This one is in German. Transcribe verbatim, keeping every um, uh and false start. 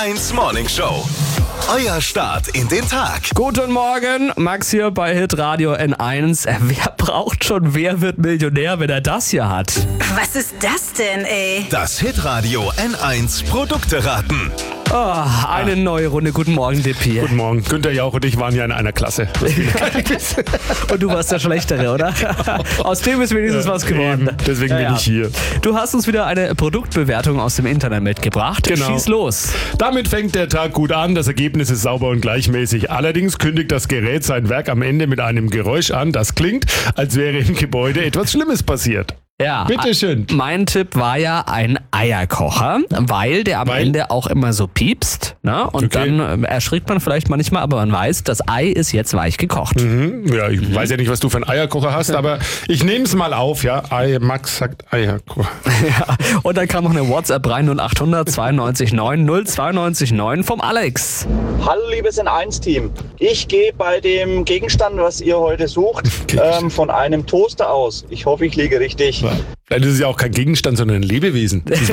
eins Morning Show. Euer Start in den Tag. Guten Morgen, Max hier bei Hitradio N eins. Wer braucht schon Wer wird Millionär, wenn er das hier hat? Was ist das denn, ey? Das Hitradio N eins Produkte raten. Oh, eine neue Runde. Guten Morgen, Dippi. Guten Morgen. Günther Jauch und ich waren ja in einer Klasse. Und du warst der Schlechtere, oder? Aus dem ist wenigstens was geworden. Eben, deswegen Ja, bin ja. ich hier. Du hast uns wieder eine Produktbewertung aus dem Internet mitgebracht. Genau. Schieß los. Damit fängt der Tag gut an. Das Ergebnis ist sauber und gleichmäßig. Allerdings kündigt das Gerät sein Werk am Ende mit einem Geräusch an, das klingt, als wäre im Gebäude etwas Schlimmes passiert. Ja. Bitteschön. Mein Tipp war ja ein Eierkocher, weil der am Weil? Ende auch immer so piepst. Ne? Und Okay. dann äh, erschrickt man vielleicht manchmal, aber man weiß, das Ei ist jetzt weich gekocht. Hm, ja, ich weiß ja nicht, was du für einen Eierkocher hast, aber ich nehme es mal auf, ja. Ei, Max sagt Eierkocher. Ja. Und dann kam noch eine WhatsApp rein, null acht hundert zweiundneunzig neun null zweiundneunzig neun vom Alex. Hallo liebes N eins Team. Ich gehe bei dem Gegenstand, was ihr heute sucht, ähm, von einem Toaster aus. Ich hoffe, ich liege richtig. Vielleicht ist es ja auch kein Gegenstand, sondern ein Lebewesen.